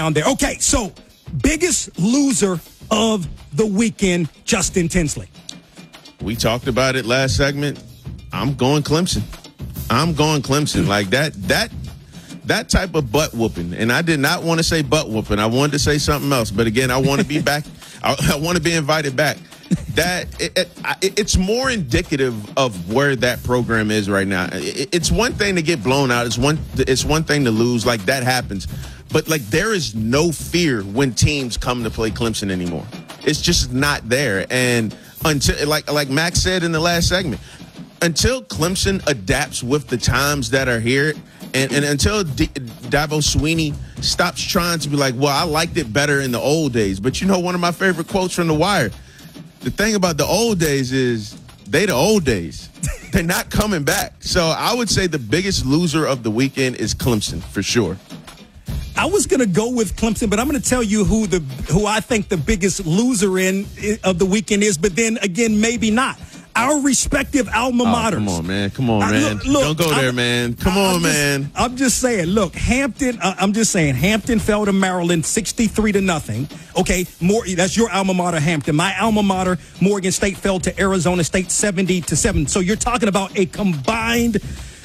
down there. Okay, so biggest loser of the weekend, Justin Tinsley. We talked about it last segment. I'm going Clemson. Like that type of butt whooping. And I did not want to say butt whooping. I wanted to say something else. But again, I want to be back. I want to be invited back. It's more indicative of where that program is right now. It's one thing to get blown out. It's one thing to lose. Like, that happens. But, like, there is no fear when teams come to play Clemson anymore. It's just not there. And until, like Max said in the last segment, until Clemson adapts with the times that are here, and until Dabo Swinney stops trying to be like, well, I liked it better in the old days. But, one of my favorite quotes from The Wire, the thing about the old days is they the old days. They're not coming back. So I would say the biggest loser of the weekend is Clemson, for sure. I was going to go with Clemson, but I'm going to tell you who I think the biggest loser of the weekend is, but then again, maybe not. Our respective alma maters. Come on, man. Look, don't go there, man. Come on, man. I'm just saying, look, Hampton fell to Maryland 63-0. Okay, that's your alma mater, Hampton. My alma mater, Morgan State, fell to Arizona State 70-7. So you're talking about a combined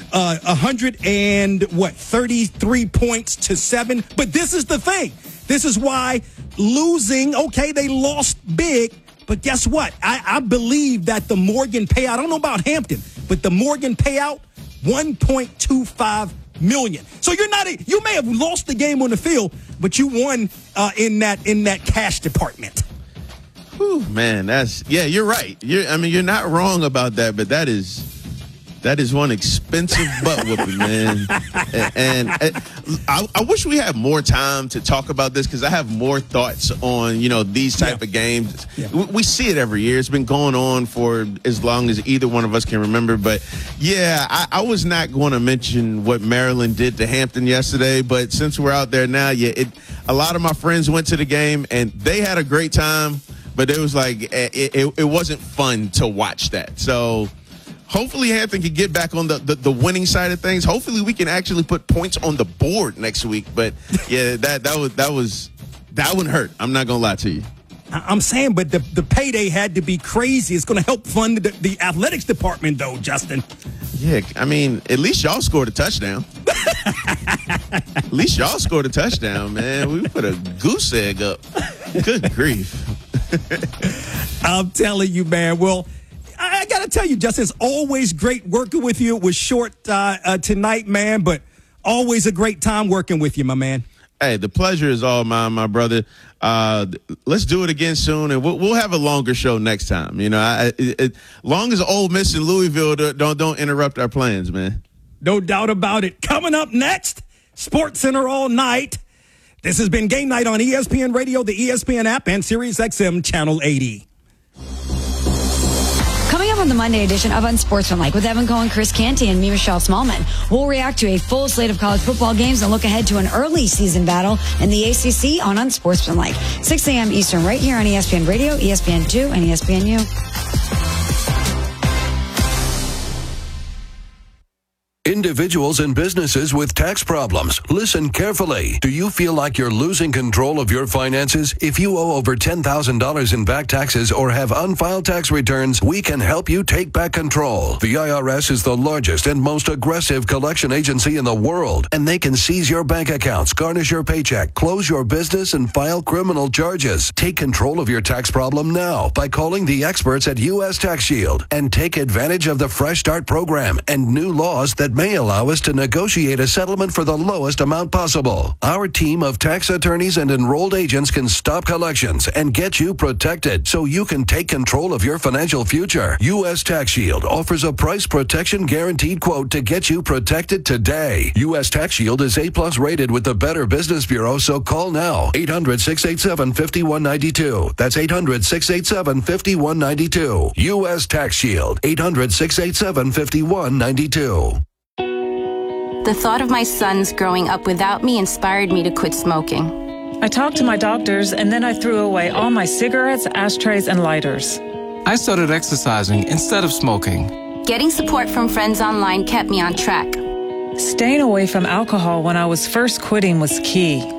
33 points to 7. But this is the thing. This is why losing, okay, they lost big. But guess what? I believe that the Morgan payout, I don't know about Hampton, but the Morgan payout, $1.25 million. So you may have lost the game on the field, but you won in that cash department. Whew, man, you're right. You're not wrong about that, but that is one expensive butt whooping, man. And I wish we had more time to talk about this, because I have more thoughts on, these type of games. Yeah. We see it every year. It's been going on for as long as either one of us can remember. But, I was not going to mention what Maryland did to Hampton yesterday. But since we're out there now, a lot of my friends went to the game, and they had a great time. But it was like it wasn't fun to watch that. So hopefully Hampton can get back on the winning side of things. Hopefully we can actually put points on the board next week. But that one hurt. I'm not gonna lie to you. I'm saying, but the payday had to be crazy. It's going to help fund the athletics department, though, Justin. Yeah, at least y'all scored a touchdown. At least y'all scored a touchdown, man. We put a goose egg up. Good grief. I'm telling you, man. Well, I got to tell you, Justin, it's always great working with you. It was short tonight, man, but always a great time working with you, my man. Hey, the pleasure is all mine, my brother. Let's do it again soon, and we'll have a longer show next time. Long as Ole Miss and Louisville don't interrupt our plans, man. No doubt about it. Coming up next, SportsCenter all night. This has been Game Night on ESPN Radio, the ESPN app, and SiriusXM Channel 80. Coming up on the Monday edition of Unsportsmanlike with Evan Cohen, Chris Canty, and me, Michelle Smallman, we'll react to a full slate of college football games and look ahead to an early season battle in the ACC on Unsportsmanlike. 6 a.m. Eastern, right here on ESPN Radio, ESPN2, and ESPNU. Individuals and businesses with tax problems, listen carefully. Do you feel like you're losing control of your finances? If you owe over $10,000 in back taxes or have unfiled tax returns, we can help you take back control. The IRS is the largest and most aggressive collection agency in the world, and they can seize your bank accounts, garnish your paycheck, close your business, and file criminal charges. Take control of your tax problem now by calling the experts at U.S. Tax Shield and take advantage of the Fresh Start program and new laws that may allow us to negotiate a settlement for the lowest amount possible. Our team of tax attorneys and enrolled agents can stop collections and get you protected so you can take control of your financial future. U.S. Tax Shield offers a price protection guaranteed quote to get you protected today. U.S. Tax Shield is A+ rated with the Better Business Bureau, so call now. 800-687-5192. That's 800-687-5192. U.S. Tax Shield. 800-687-5192. The thought of my sons growing up without me inspired me to quit smoking. I talked to my doctors, and then I threw away all my cigarettes, ashtrays, and lighters. I started exercising instead of smoking. Getting support from friends online kept me on track. Staying away from alcohol when I was first quitting was key.